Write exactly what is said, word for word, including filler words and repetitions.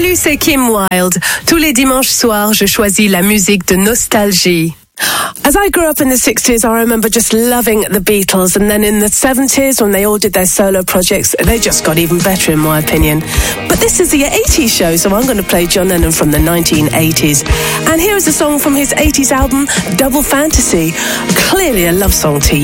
Salut, c'est Kim Wilde. Tous les dimanches soirs, je choisis la musique de nostalgie. As I grew up in the sixties, I remember just loving the Beatles, and then in the seventies, when they all did their solo projects, they just got even better in my opinion. But this is the eighties show, so I'm going to play John Lennon from the nineteen eighties. And here is a song from his eighties album, Double Fantasy. Clearly a love song to you.